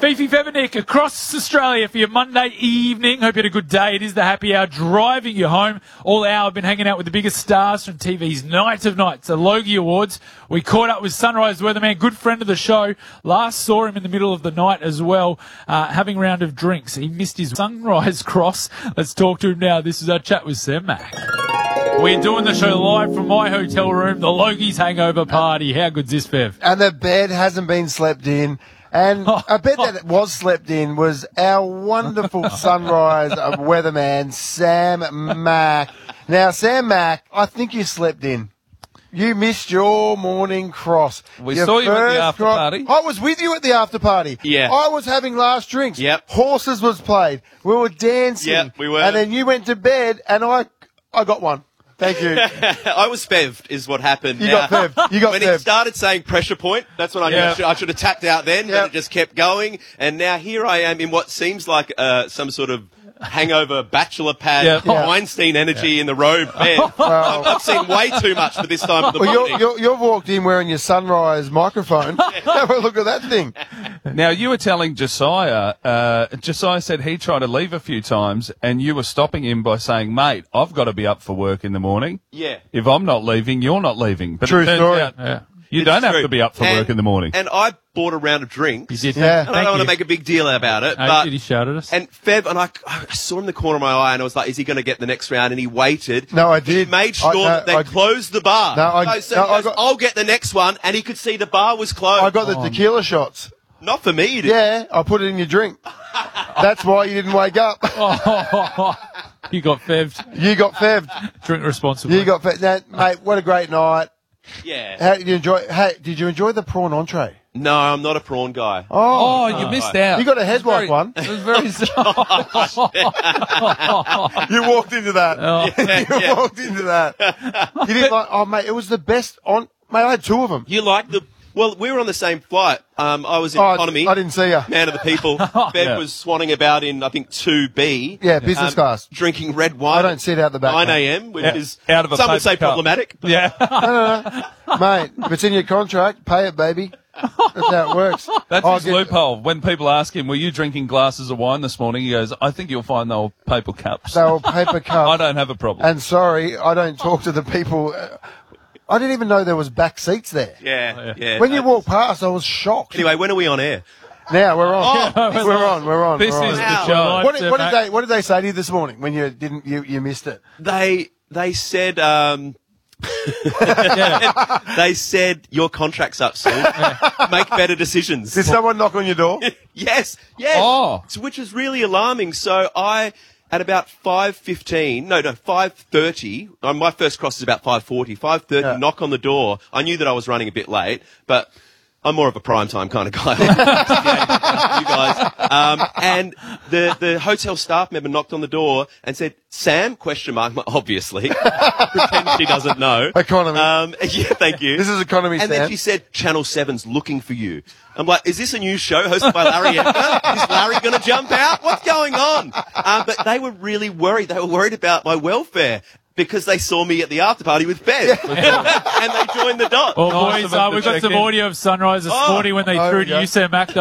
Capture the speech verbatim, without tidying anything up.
Fifi Febernick across Australia for your Monday evening. Hope you had a good day. It is the happy hour driving you home. All hour I've been hanging out with the biggest stars from T V's Night of Nights, the Logie Awards. We caught up with Sunrise Weatherman, good friend of the show. Last saw him in the middle of the night as well, uh, having a round of drinks. He missed his sunrise cross. Let's talk to him now. This is our chat with Sam Mack. We're doing the show live from my hotel room, the Logie's Hangover Party. How good's this, Fev? And the bed hasn't been slept in. And a bed that was slept in was our wonderful Sunrise weatherman, Sam Mack. Now, Sam Mack, I think you slept in. You missed your morning cross. We Your saw you at first the after cro- party. I was with you at the after party. Yeah. I was having last drinks. Yep. Horses was played. We were dancing. Yep, we were. And then you went to bed, and I, I got one. Thank you. I was fevved, is what happened. You Now, got fevved. You got when fevved. it started saying pressure point, that's when I knew Yeah. I, should, I should have tapped out then, Yeah. but it just kept going. And now here I am in what seems like uh, some sort of hangover bachelor pad, Yeah. Yeah. Weinstein energy in the robe bed. I've, I've seen way too much for this time of the Well, morning. you're, you're, you've walked in wearing your Sunrise microphone. Have a look at that thing. Now, you were telling Josiah, uh, Josiah said he tried to leave a few times, and you were stopping him by saying, mate, I've got to be up for work in the morning. Yeah. If I'm not leaving, you're not leaving. But True it turns story. out Yeah. you It's don't have true. to be up for And- work in the morning. And I bought a round of drinks. You did. Yeah. And I Thank don't want you. to make a big deal about it, Hey, but did he shout at us? and Fev and I, I saw him in the corner of my eye, and I was like, "Is he going to get the next round?" And he waited. No, I did. He made I- sure no, that they I- closed the bar. No, I- so no, he I goes, got- "I'll get the next one," and he could see the bar was closed. I got the tequila shots. Not for me. Did. Yeah, I put it in your drink. That's why you didn't wake up. You got fevved. You got fevved. Drink responsibly. You got fevved. Now, mate, what a great night. Yeah. How did you enjoy? Hey, did you enjoy the prawn entree? No, I'm not a prawn guy. Oh, you missed out. You got a head like one. It was very You walked into that. you yeah. walked into that. You didn't like. Oh, mate, it was the best on. Mate, I had two of them. You like the? Well, we were on the same flight. Um, I was in Oh, economy. I didn't see you. Man of the people. Bev Yeah. was swanning about in, I think, two B. Yeah, business um, class. Drinking red wine. I don't sit out the back, nine mate. a.m., which Yeah, is out of a some would paper say cup. problematic. But Yeah. Mate, if it's in your contract, pay it, baby. That's how it works. That's I'll his get- loophole. When people ask him, were you drinking glasses of wine this morning? He goes, I think you'll find they were paper cups. They were paper cups. I don't have a problem. And sorry, I don't talk to the people. uh, I didn't even know there was back seats there. Yeah, yeah. When you Uh, walked past, I was shocked. Anyway, when are we on air? Now we're on. Oh, we're on. We're on. This we're on. is Wow. the show. What did, what did they What did they say to you this morning when you didn't you, you missed it? They they said um, they said your contract's up soon. Make better decisions. Did someone knock on your door? Yes, yes. Oh. So- which is really alarming. So I, at about five fifteen, no, no, five thirty, uh, my first cross is about five forty, five thirty, Yeah. knock on the door. I knew that I was running a bit late, but I'm more of a prime time kind of guy. Yeah, you guys. Um, and the, the hotel staff member knocked on the door and said, Sam, question mark, obviously. Pretend she doesn't know. Economy. Um, yeah, thank you. This is economy, And then Sam. she said, Channel seven's looking for you. I'm like, is this a new show hosted by Larry Edgar? Is Larry going to jump out? What's going on? Um, but they were really worried. They were worried about my welfare because they saw me at the after party with Bev. and they joined the dots. Well, Nice boys, of them uh, to we've got check some in. audio of Sunrise this Oh, morning when they there threw we to go. you, Sam Mack.